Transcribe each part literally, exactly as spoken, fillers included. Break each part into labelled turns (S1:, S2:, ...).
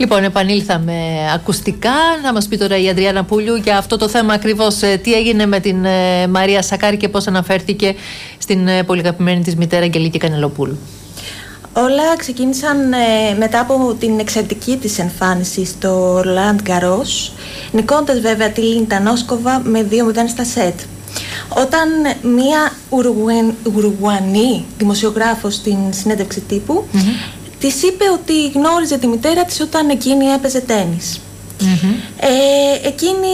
S1: Λοιπόν, επανήλθαμε ακουστικά. Να μας πει τώρα η Αντριάννα Πούλιου για αυτό το θέμα ακριβώς. Τι έγινε με την Μαρία Σάκαρη και πώς αναφέρθηκε στην πολύ αγαπημένη της μητέρα Αγγελική Κανελοπούλου.
S2: Όλα ξεκίνησαν ε, μετά από την εξαιρετική της εμφάνιση στο Roland Garros, νικώντας βέβαια τη Λίντα Νόσκοβα με δύο μηδέν στα σετ. Όταν μία Ουρουγουανή δημοσιογράφος στην συνέντευξη τύπου mm-hmm. της είπε ότι γνώριζε τη μητέρα της όταν εκείνη έπαιζε τένις. Mm-hmm. Ε, εκείνη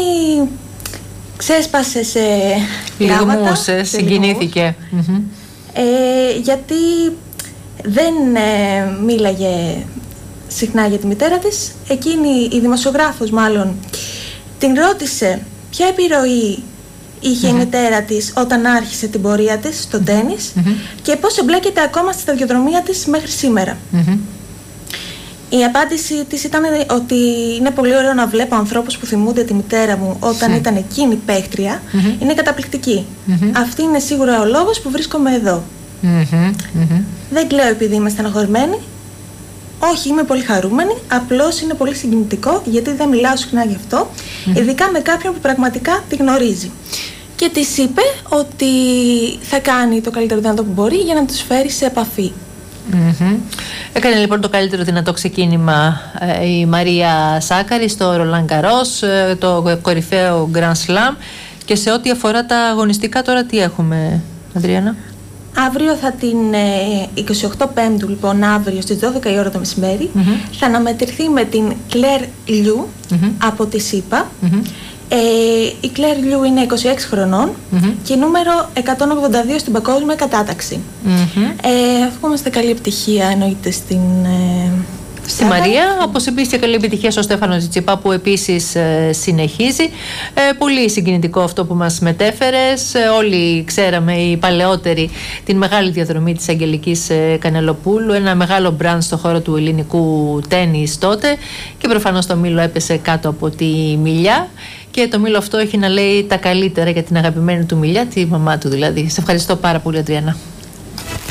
S2: ξέσπασε σε
S1: λιγμούσε, συγκινήθηκε. Mm-hmm.
S2: Ε, γιατί δεν ε, μίλαγε συχνά για τη μητέρα της. Εκείνη η δημοσιογράφος μάλλον την ρώτησε ποια επιρροή είχε mm-hmm. η μητέρα της όταν άρχισε την πορεία της στο τένις mm-hmm. και πώς εμπλέκεται ακόμα στη σταδιοδρομία της μέχρι σήμερα. Mm-hmm. Η απάντηση της ήταν ότι είναι πολύ ωραίο να βλέπω ανθρώπους που θυμούνται τη μητέρα μου όταν mm-hmm. ήταν εκείνη παίχτρια. Mm-hmm. Είναι καταπληκτική. Mm-hmm. Αυτή είναι σίγουρα ο λόγος που βρίσκομαι εδώ. Mm-hmm. Mm-hmm. Δεν κλαίω επειδή είμαι στεναχωρημένη. Όχι, είμαι πολύ χαρούμενη. Απλώς είναι πολύ συγκινητικό γιατί δεν μιλάω συχνά γι' αυτό, mm-hmm. ειδικά με κάποιον που πραγματικά τη γνωρίζει. Και της είπε ότι θα κάνει το καλύτερο δυνατό που μπορεί για να τους φέρει σε επαφή.
S1: Mm-hmm. Έκανε λοιπόν το καλύτερο δυνατό ξεκίνημα ε, η Μαρία Σάκαρη στο Roland Garros, ε, το κορυφαίο Grand Slam. Και σε ό,τι αφορά τα αγωνιστικά, τώρα τι έχουμε, Αντριάννα?
S2: Αύριο θα την ε, εικοστή όγδοη Πέμπτου, λοιπόν, αύριο στις δώδεκα η ώρα το μεσημέρι, mm-hmm. θα αναμετρηθεί με την Κλέρ Λιού mm-hmm. από τη ΣΥΠΑ. Mm-hmm. Ε, η Κλέρ Λιού είναι είκοσι έξι χρονών mm-hmm. και νούμερο εκατόν ογδόντα δύο στην παγκόσμια κατάταξη. Mm-hmm. Ε, ευχόμαστε καλή επιτυχία εννοείται στην... Ε,
S1: Στη Μαρία, όπως επίσης και καλή επιτυχία στο Στέφανο Τσιτσίπα που επίσης ε, συνεχίζει. Ε, πολύ συγκινητικό αυτό που μας μετέφερες. Ε, όλοι ξέραμε, οι παλαιότεροι, την μεγάλη διαδρομή της Αγγελικής ε, Κανελοπούλου. Ένα μεγάλο μπραντ στο χώρο του ελληνικού τένις τότε. Και προφανώς το μήλο έπεσε κάτω από τη Μιλιά. Και το μήλο αυτό έχει να λέει τα καλύτερα για την αγαπημένη του Μιλιά, τη μαμά του δηλαδή. Σε ευχαριστώ πάρα πολύ, Αντριάννα.